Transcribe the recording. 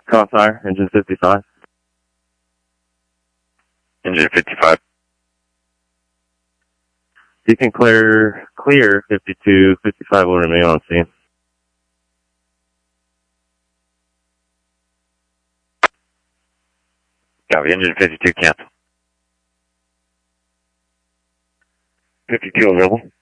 Crossfire, engine 55. Engine 55. You can clear 52, 55 will remain on scene. Copy, engine 52 cancel. 52 available.